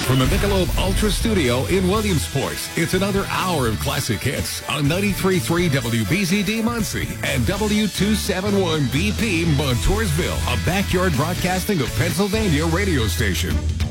from the Michelob Ultra Studio in Williamsport. It's another hour of classic hits on 93.3 WBZD Muncie and W271BP Montoursville, a backyard broadcasting of Pennsylvania radio station.